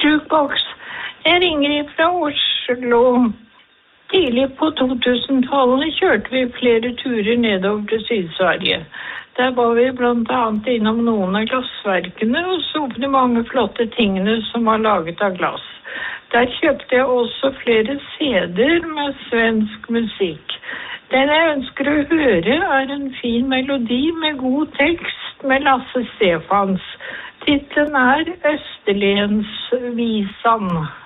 Jukebox. Jeg ringer fra Oslo. Tidlig på 2000-tallet kjørte vi flere turer nedover til Syd-Sverige. Der var vi blant annet innom noen av glassverkene og så på de mange flotte tingene som var laget av glass. Der kjøpte jeg også flere CD-er med svensk musikk. Den jeg ønsker å høre er en fin melodi med god tekst med Lasse Stefans. Titlen er Østerlensvisan.